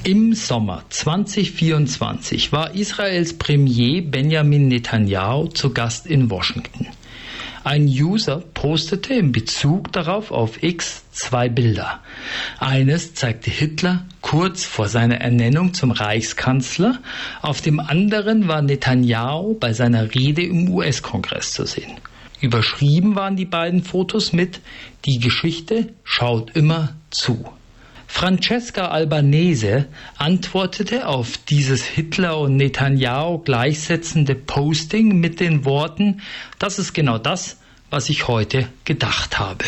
Im Sommer 2024 war Israels Premier Benjamin Netanyahu zu Gast in Washington. Ein User postete in Bezug darauf auf X 2 Bilder. Eines zeigte Hitler kurz vor seiner Ernennung zum Reichskanzler, auf dem anderen war Netanyahu bei seiner Rede im US-Kongress zu sehen. Überschrieben waren die beiden Fotos mit „Die Geschichte schaut immer zu". Francesca Albanese antwortete auf dieses Hitler und Netanyahu gleichsetzende Posting mit den Worten: „Das ist genau das, was ich heute gedacht habe".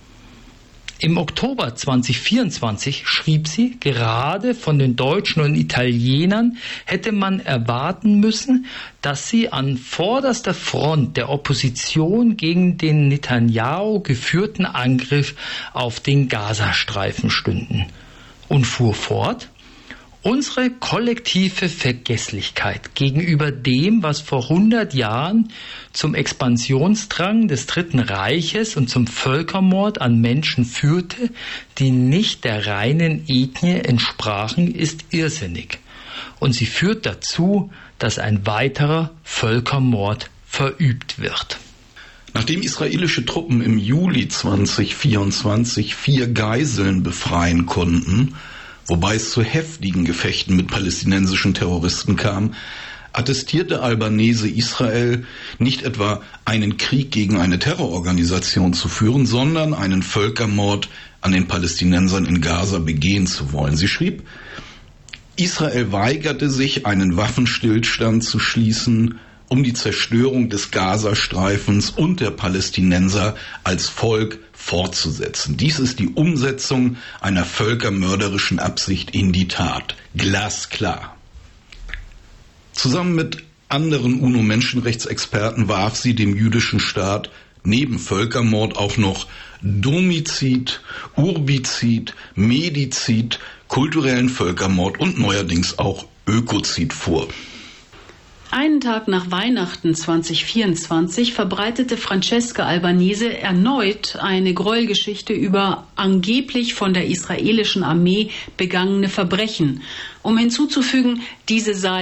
Im Oktober 2024 schrieb sie, gerade von den Deutschen und Italienern hätte man erwarten müssen, dass sie an vorderster Front der Opposition gegen den Netanyahu geführten Angriff auf den Gazastreifen stünden. Und fuhr fort: „Unsere kollektive Vergesslichkeit gegenüber dem, was vor 100 Jahren zum Expansionsdrang des Dritten Reiches und zum Völkermord an Menschen führte, die nicht der reinen Ethnie entsprachen, ist irrsinnig. Und sie führt dazu, dass ein weiterer Völkermord verübt wird." Nachdem israelische Truppen im Juli 2024 4 Geiseln befreien konnten, wobei es zu heftigen Gefechten mit palästinensischen Terroristen kam, attestierte Albanese Israel nicht etwa einen Krieg gegen eine Terrororganisation zu führen, sondern einen Völkermord an den Palästinensern in Gaza begehen zu wollen. Sie schrieb, Israel weigerte sich, einen Waffenstillstand zu schließen, um die Zerstörung des Gazastreifens und der Palästinenser als Volk fortzusetzen. Dies ist die Umsetzung einer völkermörderischen Absicht in die Tat. Glasklar. Zusammen mit anderen UNO-Menschenrechtsexperten warf sie dem jüdischen Staat neben Völkermord auch noch Domizid, Urbizid, Medizid, kulturellen Völkermord und neuerdings auch Ökozid vor. Einen Tag nach Weihnachten 2024 verbreitete Francesca Albanese erneut eine Gräuelgeschichte über angeblich von der israelischen Armee begangene Verbrechen, um hinzuzufügen, diese sei